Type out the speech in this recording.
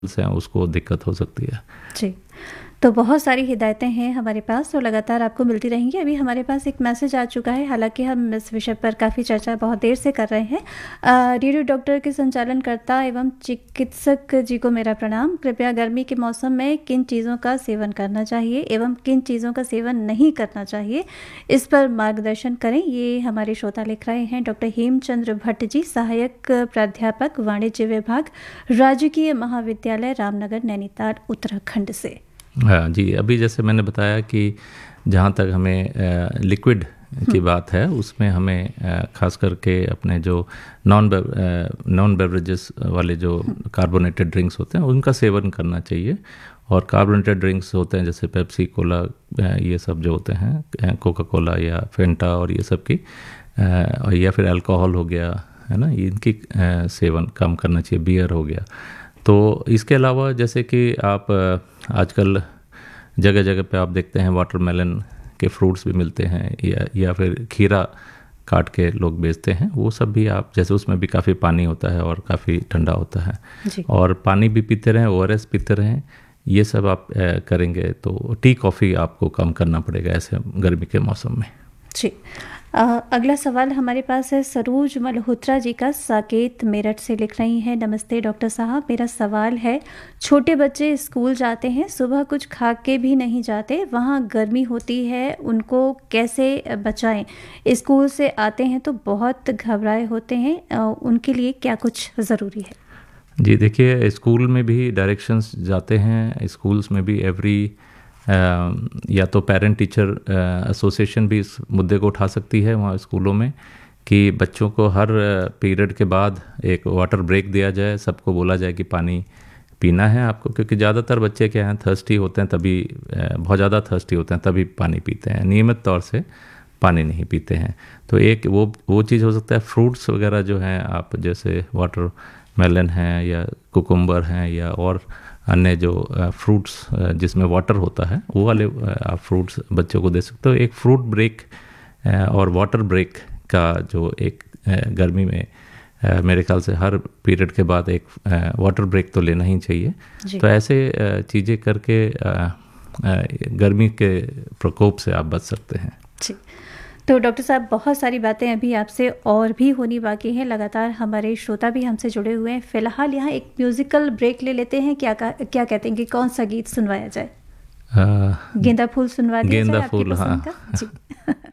से उसको दिक्कत हो सकती है। जी, तो बहुत सारी हिदायतें हैं हमारे पास और लगातार आपको मिलती रहेंगी। अभी हमारे पास एक मैसेज आ चुका है, हालांकि हम इस विषय पर काफ़ी चर्चा बहुत देर से कर रहे हैं। रेडियो डॉक्टर के संचालनकर्ता एवं चिकित्सक जी को मेरा प्रणाम। कृपया गर्मी के मौसम में किन चीज़ों का सेवन करना चाहिए एवं किन चीज़ों का सेवन नहीं करना चाहिए, इस पर मार्गदर्शन करें। ये हमारे श्रोता लिख रहे हैं डॉक्टर हेमचंद्र भट्ट जी, सहायक प्राध्यापक वाणिज्य विभाग, राजकीय महाविद्यालय रामनगर, नैनीताल, उत्तराखंड से। हाँ जी, अभी जैसे मैंने बताया कि जहाँ तक हमें लिक्विड की बात है, उसमें हमें खास करके अपने जो नॉन बेवरेजेस वाले जो कार्बोनेटेड ड्रिंक्स होते हैं उनका सेवन करना चाहिए। और कार्बोनेटेड ड्रिंक्स होते हैं जैसे पेप्सी, कोला, ये सब जो होते हैं, कोका कोला या फेंटा और ये सब की, या फिर अल्कोहल हो गया, है ना, इनकी सेवन कम करना चाहिए। बियर हो गया। तो इसके अलावा जैसे कि आप आजकल जगह जगह पे आप देखते हैं वाटरमेलन के फ्रूट्स भी मिलते हैं, या फिर खीरा काट के लोग बेचते हैं, वो सब भी आप जैसे, उसमें भी काफ़ी पानी होता है और काफ़ी ठंडा होता है। और पानी भी पीते रहें, ORS पीते रहें, ये सब आप करेंगे तो टी कॉफ़ी आपको कम करना पड़ेगा ऐसे गर्मी के मौसम में। जी, अगला सवाल हमारे पास है सरोज मल्होत्रा जी का, साकेत मेरठ से लिख रही हैं। नमस्ते डॉक्टर साहब, मेरा सवाल है, छोटे बच्चे स्कूल जाते हैं, सुबह कुछ खा के भी नहीं जाते, वहाँ गर्मी होती है, उनको कैसे बचाएं? स्कूल से आते हैं तो बहुत घबराए होते हैं, उनके लिए क्या कुछ ज़रूरी है? जी देखिए, स्कूल में भी डायरेक्शंस जाते हैं, स्कूल्स में भी या तो पेरेंट टीचर एसोसिएशन भी इस मुद्दे को उठा सकती है वहाँ स्कूलों में, कि बच्चों को हर पीरियड के बाद एक वाटर ब्रेक दिया जाए, सबको बोला जाए कि पानी पीना है आपको, क्योंकि ज़्यादातर बच्चे क्या हैं, थर्स्टी होते हैं, तभी बहुत ज़्यादा थर्स्टी होते हैं तभी पानी पीते हैं, नियमित तौर से पानी नहीं पीते हैं। तो एक वो चीज़ हो सकता है। फ्रूट्स वगैरह जो हैं, आप जैसे वाटर मेलन हैं या कुकुम्बर हैं या और अन्य जो फ्रूट्स जिसमें वाटर होता है, वो वाले आप फ्रूट्स बच्चों को दे सकते हो। एक फ्रूट ब्रेक और वाटर ब्रेक का जो एक गर्मी में मेरे ख्याल से हर पीरियड के बाद एक वाटर ब्रेक तो लेना ही चाहिए। तो ऐसे चीज़ें करके गर्मी के प्रकोप से आप बच सकते हैं। जी, तो डॉक्टर साहब, बहुत सारी बातें अभी आपसे और भी होनी बाकी हैं। लगातार हमारे श्रोता भी हमसे जुड़े हुए हैं। फिलहाल यहाँ एक म्यूजिकल ब्रेक ले लेते हैं। क्या कहते हैं कि कौन सा गीत सुनवाया जाए? गेंदा फूल सुनवा दिया जाए, आपकी पसंद का? जी।